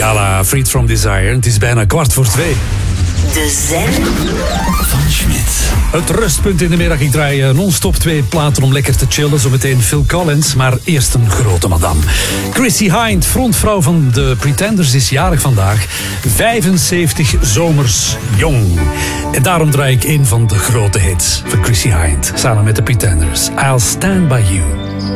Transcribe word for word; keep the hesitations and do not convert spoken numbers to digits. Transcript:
Gala, Freed from Desire. Het is bijna kwart voor twee. De Zen van Schmidt. Het rustpunt in de middag. Ik draai non-stop twee platen om lekker te chillen. Zometeen Phil Collins, maar eerst een grote madame. Chrissie Hynde, frontvrouw van de Pretenders, is jarig vandaag. vijfenzeventig zomers jong. En daarom draai ik een van de grote hits van Chrissie Hynde. Samen met de Pretenders. I'll Stand By You.